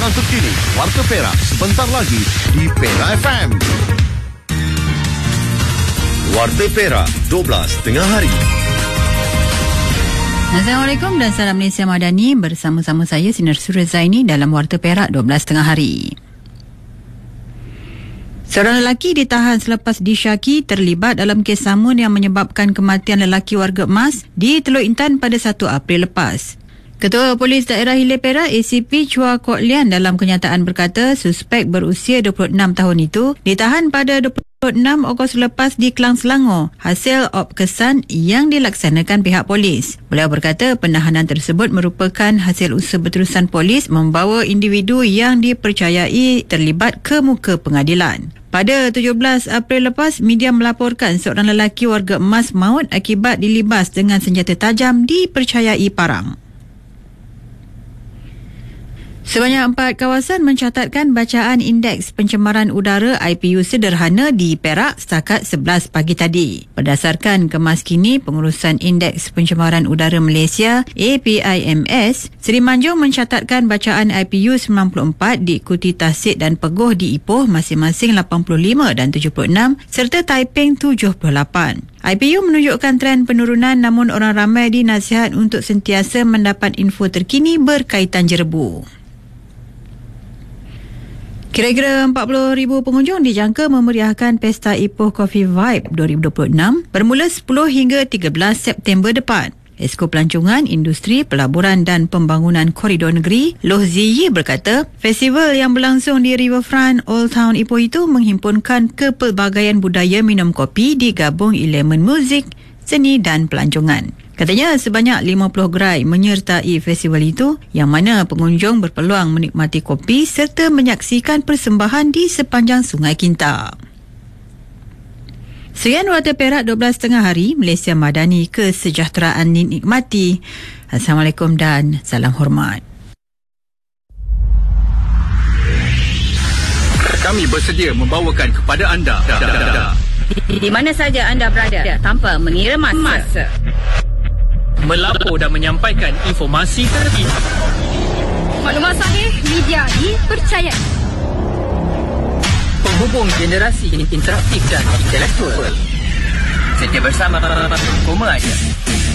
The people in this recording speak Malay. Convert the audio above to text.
Perbincangan terkini Warta Perak sebentar lagi di Perak FM. Warta Perak 12 tengah hari. Assalamualaikum dan salam Malaysia Madani. Bersama-sama saya Sinar Surya Zaini dalam Warta Perak 12 tengah hari. Seorang lelaki ditahan selepas disyaki terlibat dalam kes samun yang menyebabkan kematian lelaki warga emas di Teluk Intan pada 1 April lepas. Ketua Polis Daerah Hilir Perak ACP Chua Kok Lian dalam kenyataan berkata suspek berusia 26 tahun itu ditahan pada 26 Ogos lepas di Klang Selangor hasil op kesan yang dilaksanakan pihak polis. Beliau berkata penahanan tersebut merupakan hasil usaha berterusan polis membawa individu yang dipercayai terlibat ke muka pengadilan. Pada 17 April lepas, media melaporkan seorang lelaki warga emas maut akibat dilibas dengan senjata tajam dipercayai parang. Sebanyak 4 kawasan mencatatkan bacaan Indeks Pencemaran Udara IPU sederhana di Perak setakat 11 pagi tadi. Berdasarkan kemas kini Pengurusan Indeks Pencemaran Udara Malaysia APIMS, Seri Manjung mencatatkan bacaan IPU 94 diikuti Tasik dan Peguh di Ipoh masing-masing 85 dan 76 serta Taiping 78. IPU menunjukkan tren penurunan namun orang ramai dinasihat untuk sentiasa mendapat info terkini berkaitan jerebu. Kira-kira 40,000 pengunjung dijangka memeriahkan Pesta Ipoh Coffee Vibe 2026 bermula 10 hingga 13 September depan. Esko Pelancongan, Industri, Pelaburan dan Pembangunan Koridor Negeri, Loh Ziyi berkata, festival yang berlangsung di Riverfront Old Town Ipoh itu menghimpunkan kepelbagaian budaya minum kopi digabung elemen muzik, seni dan pelancongan. Katanya sebanyak 50 gerai menyertai festival itu yang mana pengunjung berpeluang menikmati kopi serta menyaksikan persembahan di sepanjang Sungai Kinta. Sekian Warta Perak 12 tengah hari, Malaysia Madani, kesejahteraan dinikmati. Assalamualaikum dan salam hormat. Kami bersedia membawakan kepada anda di mana saja anda berada tanpa mengira masa. Melapor dan menyampaikan informasi terkini. Maklumat sahih, media dipercayai. Penghubung generasi interaktif dan intelektual. Setia bersama Koma Aja.